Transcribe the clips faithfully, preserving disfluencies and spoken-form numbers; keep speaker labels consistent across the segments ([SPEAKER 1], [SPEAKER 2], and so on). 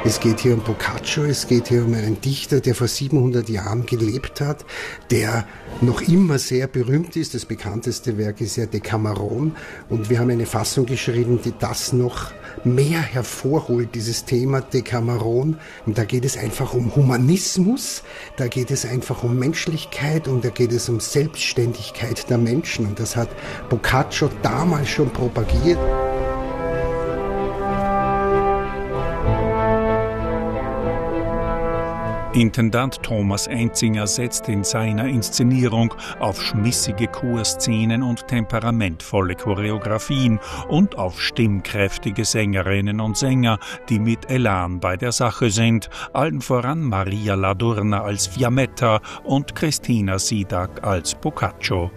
[SPEAKER 1] Es geht hier um Boccaccio, es geht hier um einen Dichter, der vor siebenhundert Jahren gelebt hat, der noch immer sehr berühmt ist. Das bekannteste Werk ist ja Decameron. Und wir haben eine Fassung geschrieben, die das noch mehr hervorholt, dieses Thema Decameron. Und da geht es einfach um Humanismus, da geht es einfach um Menschlichkeit und da geht es um Selbstständigkeit der Menschen. Und das hat Boccaccio damals schon propagiert.
[SPEAKER 2] Intendant Thomas Einzinger setzt in seiner Inszenierung auf schmissige Chorszenen und temperamentvolle Choreografien und auf stimmkräftige Sängerinnen und Sänger, die mit Elan bei der Sache sind, allen voran Maria Ladurna als Fiammetta und Christina Sidak als Boccaccio.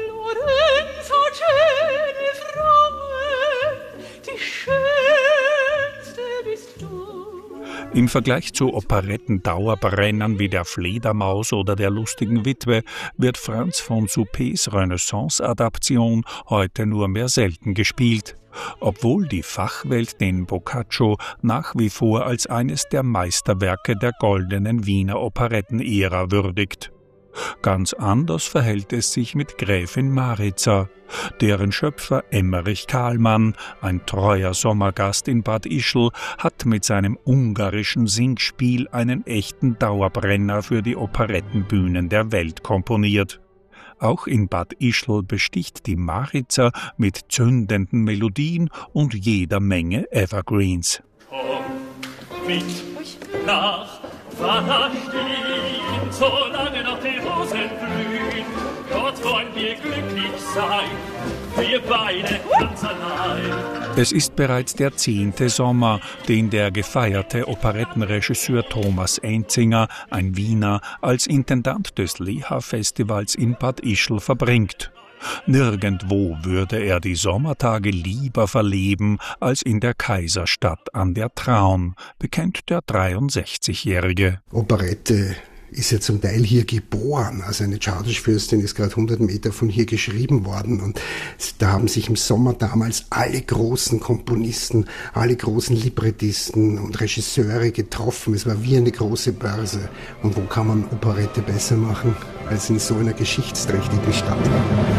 [SPEAKER 2] Im Vergleich zu Operetten-Dauerbrennern wie der Fledermaus oder der lustigen Witwe wird Franz von Suppés Renaissance-Adaption heute nur mehr selten gespielt, obwohl die Fachwelt den Boccaccio nach wie vor als eines der Meisterwerke der goldenen Wiener Operettenära würdigt. Ganz anders verhält es sich mit Gräfin Maritza, deren Schöpfer Emmerich Kahlmann, ein treuer Sommergast in Bad Ischl, hat mit seinem ungarischen Singspiel einen echten Dauerbrenner für die Operettenbühnen der Welt komponiert. Auch in Bad Ischl besticht die Maritza mit zündenden Melodien und jeder Menge Evergreens.
[SPEAKER 3] Komm mit nach Vater stehen, solange noch die Rosen blühen. Dort wollen wir glücklich sein, wir beide ganz allein.
[SPEAKER 2] Es ist bereits der zehnte Sommer, den der gefeierte Operettenregisseur Thomas Einzinger, ein Wiener, als Intendant des Leha-Festivals in Bad Ischl verbringt. Nirgendwo würde er die Sommertage lieber verleben als in der Kaiserstadt an der Traun, bekennt der dreiundsechzigjährige.
[SPEAKER 1] Operette ist ja zum Teil hier geboren. Also eine Tschadisch-Fürstin ist gerade hundert Meter von hier geschrieben worden. Und da haben sich im Sommer damals alle großen Komponisten, alle großen Librettisten und Regisseure getroffen. Es war wie eine große Börse. Und wo kann man Operette besser machen als in so einer geschichtsträchtigen Stadt?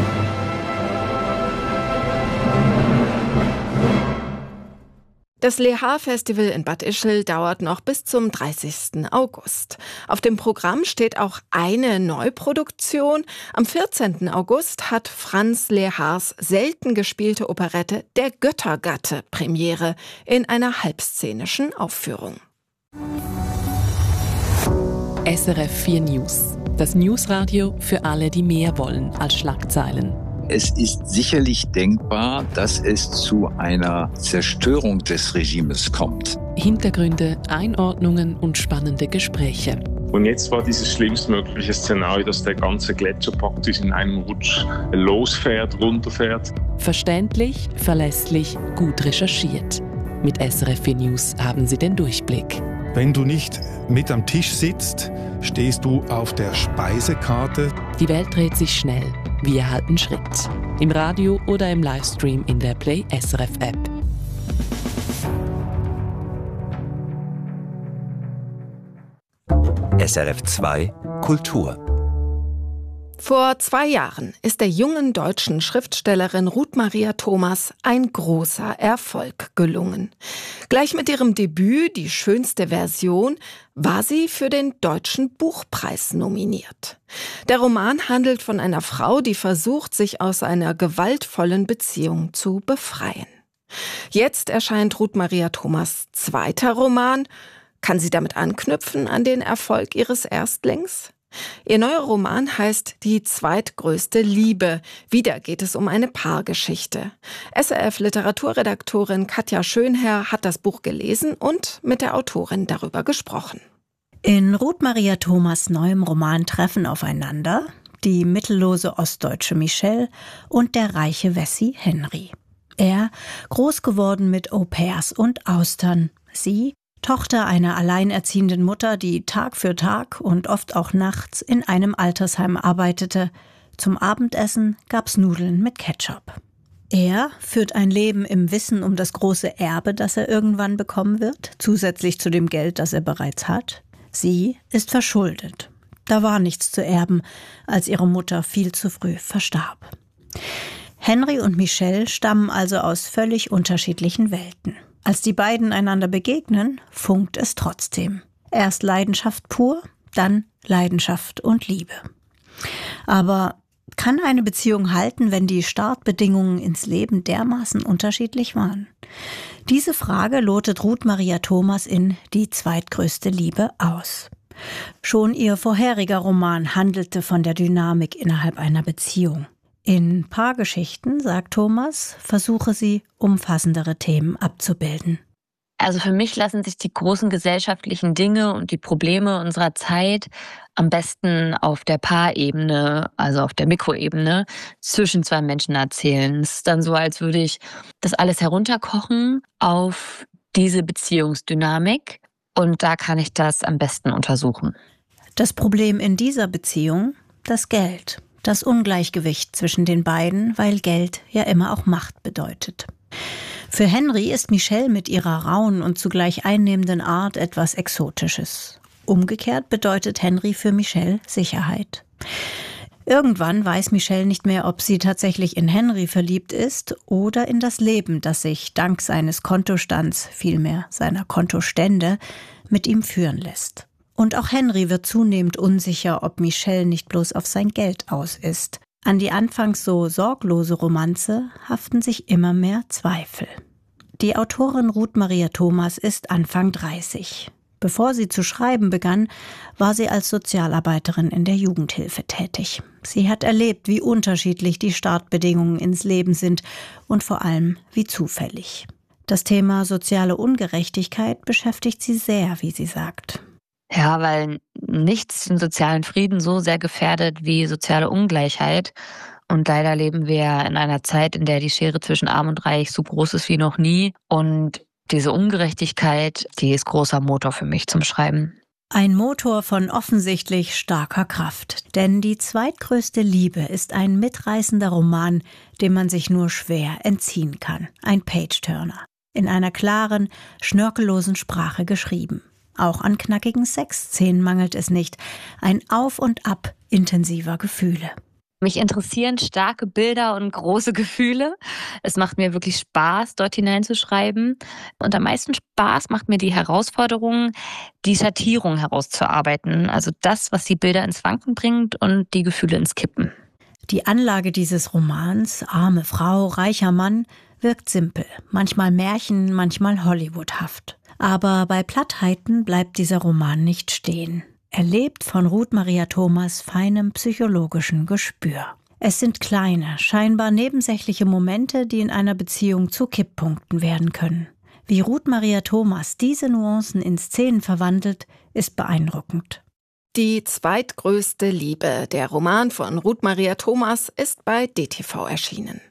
[SPEAKER 4] Das Leha-Festival in Bad Ischl dauert noch bis zum dreißigsten August. Auf dem Programm steht auch eine Neuproduktion. Am vierzehnten August hat Franz Lehars selten gespielte Operette Der Göttergatte Premiere in einer halbszenischen Aufführung.
[SPEAKER 5] S R F vier News. Das Newsradio für alle, die mehr wollen als Schlagzeilen.
[SPEAKER 6] Es ist sicherlich denkbar, dass es zu einer Zerstörung des Regimes kommt.
[SPEAKER 5] Hintergründe, Einordnungen und spannende Gespräche.
[SPEAKER 7] Und jetzt war dieses schlimmstmögliche Szenario, dass der ganze Gletscher praktisch in einem Rutsch losfährt, runterfährt.
[SPEAKER 5] Verständlich, verlässlich, gut recherchiert. Mit S R F vier News haben Sie den Durchblick.
[SPEAKER 8] Wenn du nicht mit am Tisch sitzt, stehst du auf der Speisekarte.
[SPEAKER 5] Die Welt dreht sich schnell. Wir halten Schritt. Im Radio oder im Livestream in der Play S R F App.
[SPEAKER 9] S R F zwei Kultur.
[SPEAKER 4] Vor zwei Jahren ist der jungen deutschen Schriftstellerin Ruth Maria Thomas ein großer Erfolg gelungen. Gleich mit ihrem Debüt Die schönste Version war sie für den Deutschen Buchpreis nominiert. Der Roman handelt von einer Frau, die versucht, sich aus einer gewaltvollen Beziehung zu befreien. Jetzt erscheint Ruth Maria Thomas' zweiter Roman. Kann sie damit anknüpfen an den Erfolg ihres Erstlings? Ihr neuer Roman heißt Die zweitgrößte Liebe. Wieder geht es um eine Paargeschichte. S R F-Literaturredaktorin Katja Schönherr hat das Buch gelesen und mit der Autorin darüber gesprochen.
[SPEAKER 10] In Ruth Maria Thomas' neuem Roman treffen aufeinander die mittellose ostdeutsche Michelle und der reiche Wessi Henry. Er, groß geworden mit Au-pairs und Austern. Sie, Tochter einer alleinerziehenden Mutter, die Tag für Tag und oft auch nachts in einem Altersheim arbeitete. Zum Abendessen gab's Nudeln mit Ketchup. Er führt ein Leben im Wissen um das große Erbe, das er irgendwann bekommen wird, zusätzlich zu dem Geld, das er bereits hat. Sie ist verschuldet. Da war nichts zu erben, als ihre Mutter viel zu früh verstarb. Henry und Michelle stammen also aus völlig unterschiedlichen Welten. Als die beiden einander begegnen, funkt es trotzdem. Erst Leidenschaft pur, dann Leidenschaft und Liebe. Aber kann eine Beziehung halten, wenn die Startbedingungen ins Leben dermaßen unterschiedlich waren? Diese Frage lotet Ruth Maria Thomas in Die zweitgrößte Liebe aus. Schon ihr vorheriger Roman handelte von der Dynamik innerhalb einer Beziehung. In Paargeschichten, sagt Thomas, versuche sie, umfassendere Themen abzubilden.
[SPEAKER 11] Also für mich lassen sich die großen gesellschaftlichen Dinge und die Probleme unserer Zeit am besten auf der Paarebene, also auf der Mikroebene, zwischen zwei Menschen erzählen. Es ist dann so, als würde ich das alles herunterkochen auf diese Beziehungsdynamik und da kann ich das am besten untersuchen.
[SPEAKER 10] Das Problem in dieser Beziehung, das Geld, das Ungleichgewicht zwischen den beiden, weil Geld ja immer auch Macht bedeutet. Für Henry ist Michelle mit ihrer rauen und zugleich einnehmenden Art etwas Exotisches. Umgekehrt bedeutet Henry für Michelle Sicherheit. Irgendwann weiß Michelle nicht mehr, ob sie tatsächlich in Henry verliebt ist oder in das Leben, das sich dank seines Kontostands, vielmehr seiner Kontostände, mit ihm führen lässt. Und auch Henry wird zunehmend unsicher, ob Michelle nicht bloß auf sein Geld aus ist. An die anfangs so sorglose Romanze haften sich immer mehr Zweifel. Die Autorin Ruth Maria Thomas ist Anfang dreißig. Bevor sie zu schreiben begann, war sie als Sozialarbeiterin in der Jugendhilfe tätig. Sie hat erlebt, wie unterschiedlich die Startbedingungen ins Leben sind und vor allem wie zufällig. Das Thema soziale Ungerechtigkeit beschäftigt sie sehr, wie sie sagt.
[SPEAKER 11] Ja, weil nichts den sozialen Frieden so sehr gefährdet wie soziale Ungleichheit. Und leider leben wir in einer Zeit, in der die Schere zwischen Arm und Reich so groß ist wie noch nie. Und diese Ungerechtigkeit, die ist großer Motor für mich zum Schreiben.
[SPEAKER 10] Ein Motor von offensichtlich starker Kraft. Denn Die zweitgrößte Liebe ist ein mitreißender Roman, dem man sich nur schwer entziehen kann. Ein Page-Turner. In einer klaren, schnörkellosen Sprache geschrieben. Auch an knackigen Sexszenen mangelt es nicht. Ein Auf und Ab intensiver Gefühle.
[SPEAKER 11] Mich interessieren starke Bilder und große Gefühle. Es macht mir wirklich Spaß, dort hineinzuschreiben. Und am meisten Spaß macht mir die Herausforderung, die Schattierung herauszuarbeiten. Also das, was die Bilder ins Wanken bringt und die Gefühle ins Kippen.
[SPEAKER 10] Die Anlage dieses Romans, arme Frau, reicher Mann, wirkt simpel. Manchmal Märchen, manchmal Hollywoodhaft. Aber bei Plattheiten bleibt dieser Roman nicht stehen. Er lebt von Ruth Maria Thomas feinem psychologischen Gespür. Es sind kleine, scheinbar nebensächliche Momente, die in einer Beziehung zu Kipppunkten werden können. Wie Ruth Maria Thomas diese Nuancen in Szenen verwandelt, ist beeindruckend.
[SPEAKER 4] Die zweitgrößte Liebe, der Roman von Ruth Maria Thomas, ist bei D T V erschienen.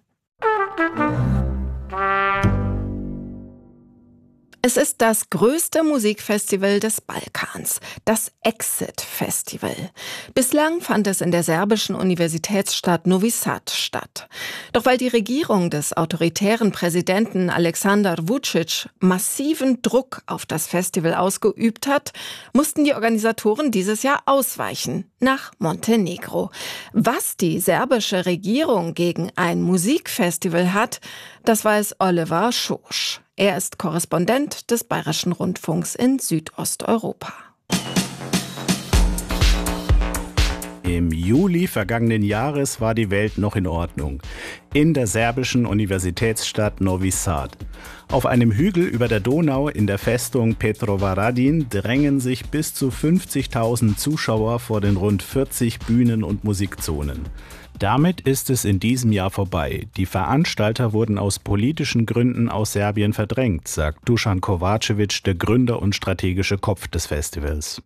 [SPEAKER 4] Es ist das größte Musikfestival des Balkans, das Exit Festival. Bislang fand es in der serbischen Universitätsstadt Novi Sad statt. Doch weil die Regierung des autoritären Präsidenten Aleksandar Vučić massiven Druck auf das Festival ausgeübt hat, mussten die Organisatoren dieses Jahr ausweichen nach Montenegro. Was die serbische Regierung gegen ein Musikfestival hat, das weiß Oliver Schosch. Er ist Korrespondent des Bayerischen Rundfunks in Südosteuropa.
[SPEAKER 12] Im Juli vergangenen Jahres war die Welt noch in Ordnung. In der serbischen Universitätsstadt Novi Sad. Auf einem Hügel über der Donau in der Festung Petrovaradin drängen sich bis zu fünfzigtausend Zuschauer vor den rund vierzig Bühnen und Musikzonen. Damit ist es in diesem Jahr vorbei. Die Veranstalter wurden aus politischen Gründen aus Serbien verdrängt, sagt Dusan Kovačević, der Gründer und strategische Kopf des Festivals.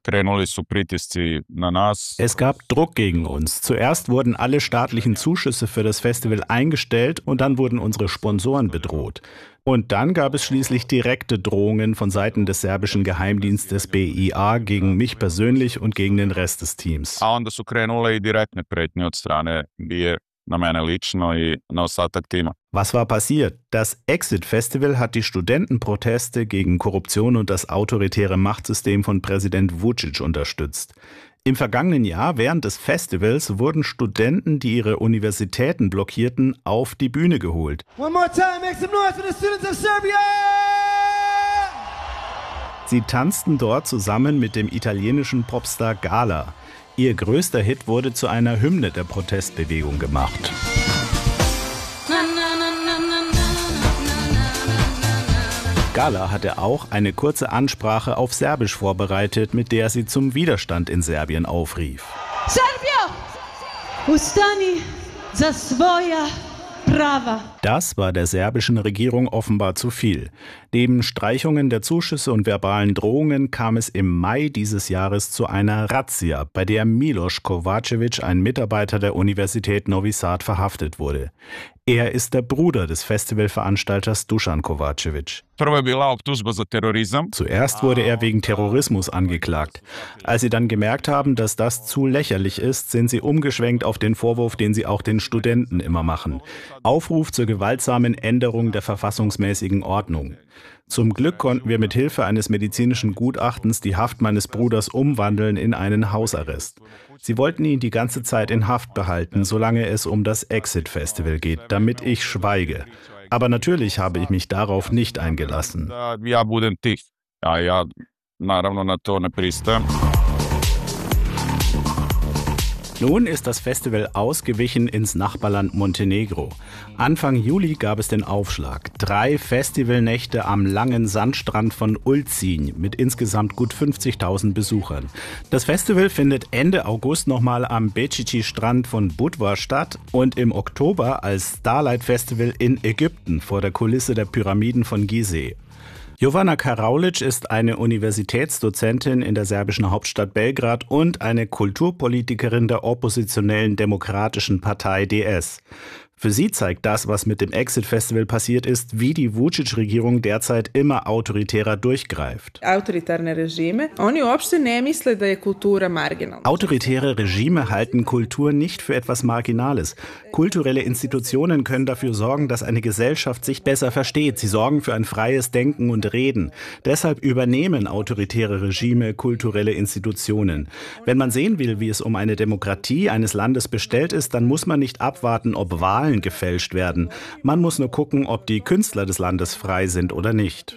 [SPEAKER 12] Es gab Druck gegen uns. Zuerst wurden alle staatlichen Zuschüsse für das Festival eingestellt und dann wurden unsere Sponsoren bedroht. Und dann gab es schließlich direkte Drohungen von Seiten des serbischen Geheimdienstes B I A gegen mich persönlich und gegen den Rest des Teams. Was war passiert? Das Exit Festival hat die Studentenproteste gegen Korruption und das autoritäre Machtsystem von Präsident Vučić unterstützt. Im vergangenen Jahr während des Festivals wurden Studenten, die ihre Universitäten blockierten, auf die Bühne geholt.
[SPEAKER 13] One more time, make some noise for the students of Serbia!
[SPEAKER 12] Sie tanzten dort zusammen mit dem italienischen Popstar Gala. Ihr größter Hit wurde zu einer Hymne der Protestbewegung gemacht. Gala hatte auch eine kurze Ansprache auf Serbisch vorbereitet, mit der sie zum Widerstand in Serbien aufrief.
[SPEAKER 13] Serbia! Ustani za svoja prava.
[SPEAKER 12] Das war der serbischen Regierung offenbar zu viel. Neben Streichungen der Zuschüsse und verbalen Drohungen kam es im Mai dieses Jahres zu einer Razzia, bei der Miloš Kovačević, ein Mitarbeiter der Universität Novi Sad, verhaftet wurde. Er ist der Bruder des Festivalveranstalters Dušan Kovačević. Zuerst wurde er wegen Terrorismus angeklagt. Als sie dann gemerkt haben, dass das zu lächerlich ist, sind sie umgeschwenkt auf den Vorwurf, den sie auch den Studenten immer machen. Aufruf zur gewaltsamen Änderung der verfassungsmäßigen Ordnung. Zum Glück konnten wir mit Hilfe eines medizinischen Gutachtens die Haft meines Bruders umwandeln in einen Hausarrest. Sie wollten ihn die ganze Zeit in Haft behalten, solange es um das Exit Festival geht, damit ich schweige. Aber natürlich habe ich mich darauf nicht eingelassen. Nun ist das Festival ausgewichen ins Nachbarland Montenegro. Anfang Juli gab es den Aufschlag. Drei Festivalnächte am langen Sandstrand von Ulcinj mit insgesamt gut fünfzigtausend Besuchern. Das Festival findet Ende August nochmal am Bečići-Strand von Budva statt und im Oktober als Starlight Festival in Ägypten vor der Kulisse der Pyramiden von Gizeh. Jovana Karaulic ist eine Universitätsdozentin in der serbischen Hauptstadt Belgrad und eine Kulturpolitikerin der oppositionellen Demokratischen Partei D S. Für sie zeigt das, was mit dem Exit Festival passiert ist, wie die Vučić-Regierung derzeit immer autoritärer durchgreift.
[SPEAKER 14] Autoritäre Regime, oni uopšte ne misle da je kultura marginal.
[SPEAKER 12] Autoritäre Regime halten Kultur nicht für etwas Marginales. Kulturelle Institutionen können dafür sorgen, dass eine Gesellschaft sich besser versteht. Sie sorgen für ein freies Denken und Reden. Deshalb übernehmen autoritäre Regime kulturelle Institutionen. Wenn man sehen will, wie es um eine Demokratie eines Landes bestellt ist, dann muss man nicht abwarten, ob Wahlen gefälscht werden. Man muss nur gucken, ob die Künstler des Landes frei sind oder nicht.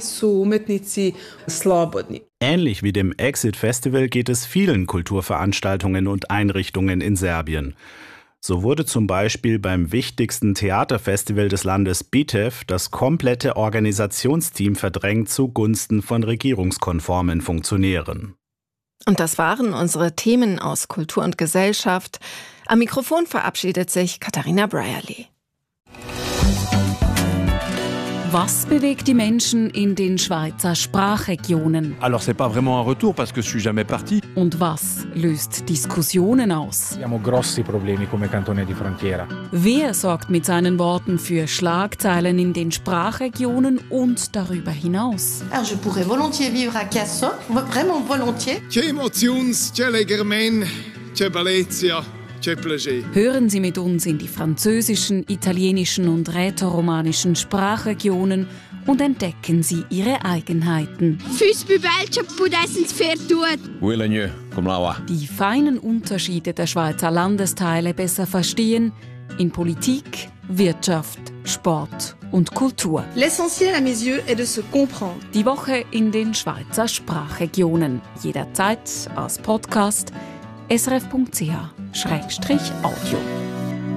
[SPEAKER 12] Ähnlich wie dem Exit Festival geht es vielen Kulturveranstaltungen und Einrichtungen in Serbien. So wurde zum Beispiel beim wichtigsten Theaterfestival des Landes Bitev das komplette Organisationsteam verdrängt zugunsten von regierungskonformen Funktionären.
[SPEAKER 4] Und das waren unsere Themen aus Kultur und Gesellschaft. Am Mikrofon verabschiedet sich Katharina Brierley.
[SPEAKER 15] Was bewegt die Menschen in den Schweizer Sprachregionen?
[SPEAKER 16] Alors c'est pas vraiment un retour parce que je suis jamais parti.
[SPEAKER 15] Und was löst Diskussionen aus?
[SPEAKER 17] Abbiamo grossi problemi come cantone di frontiera.
[SPEAKER 15] Wer sorgt mit seinen Worten für Schlagzeilen in den Sprachregionen und darüber hinaus?
[SPEAKER 18] Alors je pourrais volontiers vivre à Cassock, vraiment volontiers.
[SPEAKER 19] Che emotions, che legermen, che bellezia.
[SPEAKER 15] Hören Sie mit uns in die französischen, italienischen und rätoromanischen Sprachregionen und entdecken Sie ihre Eigenheiten. Die feinen Unterschiede der Schweizer Landesteile besser verstehen in Politik, Wirtschaft, Sport und Kultur.
[SPEAKER 18] L'essentiel à mes yeux est de se comprendre.
[SPEAKER 15] Die Woche in den Schweizer Sprachregionen. Jederzeit als Podcast S R F Punkt C H Schrägstrich Audio.